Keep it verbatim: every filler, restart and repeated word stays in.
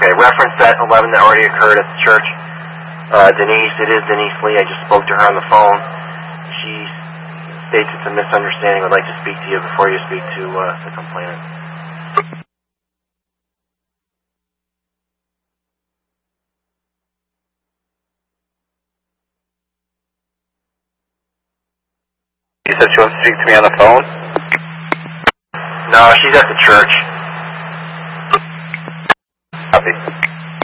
Okay, reference that eleven that already occurred at the church. Uh, Denise, it is Denise Lee. I just spoke to her on the phone. She states it's a misunderstanding. I'd like to speak to you before you speak to uh, the complainant. You said she wants to speak to me on the phone? No, she's at the church. Copy.